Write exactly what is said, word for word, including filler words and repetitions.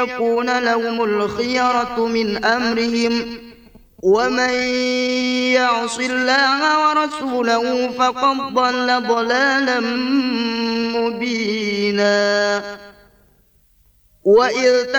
يكون لهم الخيرة من أمرهم ومن يعص الله ورسوله فقد ضل ضلالا مبينا. وإذ